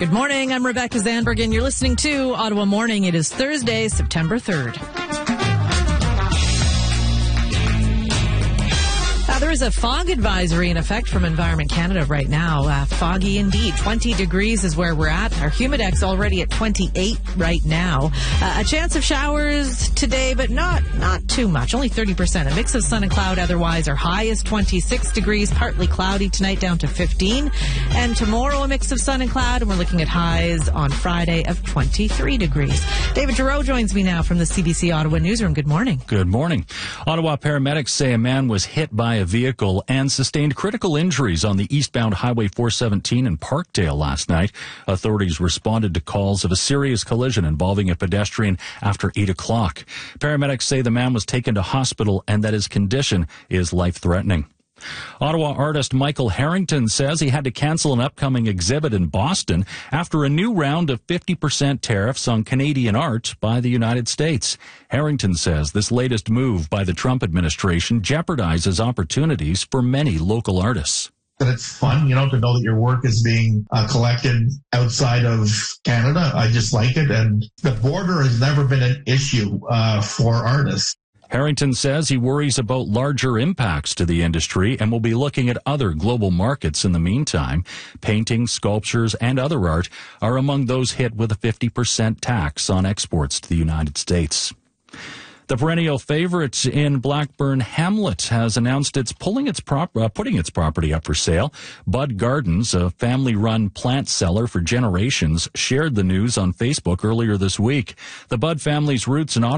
Good morning. I'm Rebecca Zandberg, and you're listening to Ottawa Morning. It is Thursday, September 3rd. There is a fog advisory in effect from Environment Canada right now. Foggy indeed. 20 degrees is where we're at. Our humidex already at 28 right now. A chance of showers today, but not too much. Only 30%. A mix of sun and cloud otherwise. Our high is 26 degrees. Partly cloudy tonight, down to 15. And tomorrow a mix of sun and cloud, and we're looking at highs on Friday of 23 degrees. David Giroux joins me now from the CBC Ottawa Newsroom. Good morning. Good morning. Ottawa paramedics say a man was hit by a vehicle and sustained critical injuries on the eastbound Highway 417 in Parkdale last night. Authorities responded to calls of a serious collision involving a pedestrian after 8 o'clock. Paramedics say the man was taken to hospital and that his condition is life-threatening. Ottawa artist Michael Harrington says he had to cancel an upcoming exhibit in Boston after a new round of 50% tariffs on Canadian art by the United States. Harrington says this latest move by the Trump administration jeopardizes opportunities for many local artists. That it's fun, to know that your work is being collected outside of Canada. I just like it. And the border has never been an issue for artists. Harrington says he worries about larger impacts to the industry and will be looking at other global markets in the meantime. Painting, sculptures, and other art are among those hit with a 50% tax on exports to the United States. The perennial favorite in Blackburn Hamlet has announced it's putting its property up for sale. Bud Gardens, a family-run plant seller for generations, shared the news on Facebook earlier this week. The Bud family's roots in Ottawa